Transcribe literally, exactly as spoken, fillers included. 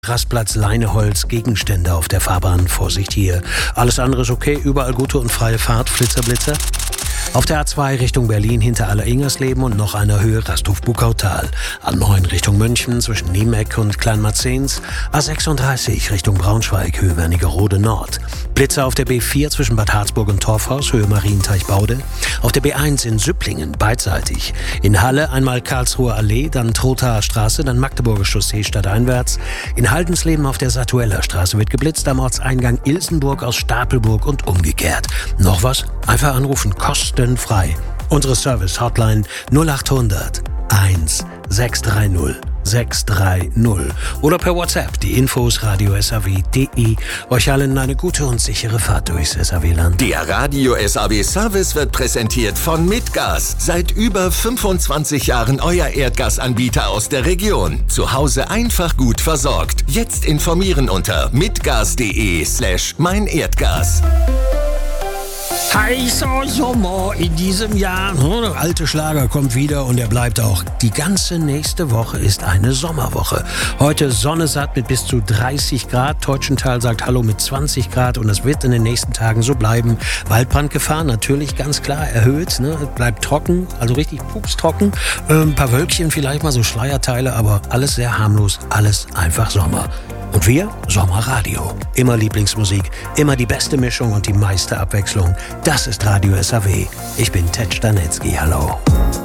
Rastplatz, Leineholz, Gegenstände auf der Fahrbahn. Vorsicht hier. Alles andere ist okay, überall gute und freie Fahrt, Flitzer, Blitzer. Auf der A zwei Richtung Berlin hinter Aller-Ingersleben und noch einer Höhe Rasthof-Bukautal. A neun Richtung München zwischen Niemeck und Kleinmarzens. A sechsunddreißig Richtung Braunschweig, Höhe Wernigerode Nord. Blitzer auf der B vier zwischen Bad Harzburg und Torfhaus, Höhe Marienteich-Baude. Auf der B eins in Süpplingen, beidseitig. In Halle einmal Karlsruher Allee, dann Trothaer Straße, dann Magdeburger Chaussee stadteinwärts. In Haldensleben auf der Satueller Straße wird geblitzt, am Ortseingang Ilsenburg aus Stapelburg und umgekehrt. Noch was? Einfach anrufen, kostenfrei. Unsere Service-Hotline null achthundert eins sechs drei null sechs drei null oder per WhatsApp die Infos radio s a w punkt d e. Euch allen eine gute und sichere Fahrt durchs S A W-Land. Der Radio S A W Service wird präsentiert von Mitgas. Seit über fünfundzwanzig Jahren euer Erdgasanbieter aus der Region. Zu Hause einfach gut versorgt. Jetzt informieren unter mitgas.de slash mein Erdgas. Heißer Sommer in diesem Jahr. Der alte Schlager kommt wieder und er bleibt auch. Die ganze nächste Woche ist eine Sommerwoche. Heute Sonne satt mit bis zu dreißig Grad. Teutschenthal sagt Hallo mit zwanzig Grad und es wird in den nächsten Tagen so bleiben. Waldbrandgefahr natürlich ganz klar erhöht. Ne? Bleibt trocken, also richtig pupstrocken. Äh, ein paar Wölkchen vielleicht mal, so Schleierteile, aber alles sehr harmlos. Alles einfach Sommer. Und wir? Sommerradio. Immer Lieblingsmusik, immer die beste Mischung und die meiste Abwechslung. Das ist Radio S A W. Ich bin Ted Stanetzky. Hallo.